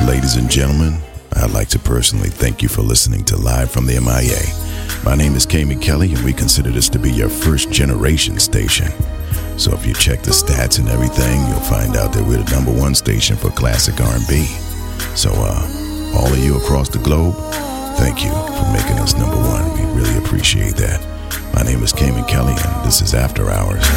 Ladies and gentlemen, I'd like to personally thank you for listening to Live from the MIA. My name is Kami Kelly, and we consider this to be your first generation station. So if you check the stats and everything, you'll find out that we're the number one station for classic R&B. So all of you across the globe, thank you for making us number one. We really appreciate that. My name is Kami Kelly, and this is After Hours.